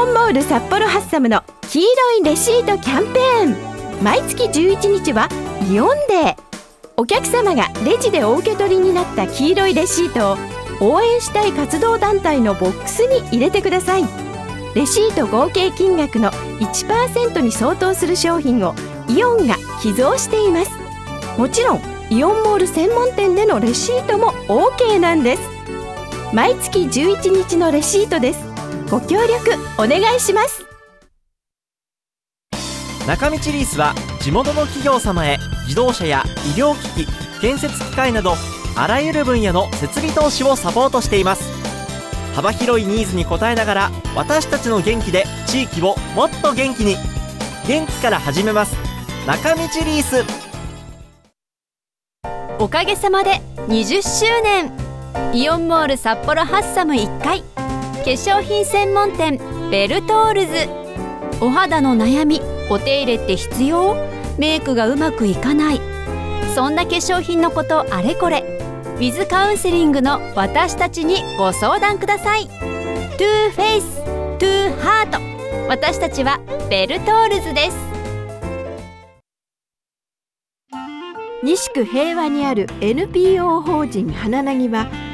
オンモール札幌ハッサムの黄色いレシートキャンペーン。毎月11日はイオンデー。お客様がレジでお受け取りになった黄色いレシートを応援したい活動団体のボックスに入れてください。レシート合計金額の 1% に相当する商品をイオンが寄贈しています。もちろんイオンモール専門店でのレシートも OK なんです。毎月11日のレシートです。ご協力お願いします。 中道リースは地元の企業様へ自動車や医療機器、建設機械などあらゆる分野の設備投資をサポートしています。幅広いニーズに応えながら私たちの元気で地域をもっと元気に。元気から始めます。中道リース。 おかげさまで20周年。イオンモール札幌ハッサム1階、化粧品専門店ベルトールズ。お肌の悩み、お手入れって必要？メイクがうまくいかない、そんな化粧品のことあれこれ、ウィズカウンセリングの私たちにご相談ください。トゥーフェイス、トゥーハート。私たちはベルトールズです。 西区平和にある NPO 法人花なぎは